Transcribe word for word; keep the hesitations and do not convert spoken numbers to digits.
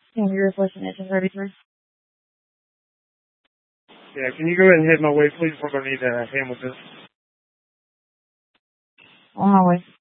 And your reflection is thirty-three. Yeah, can you go ahead and head my way, please? We're going to need to handle this. On my way.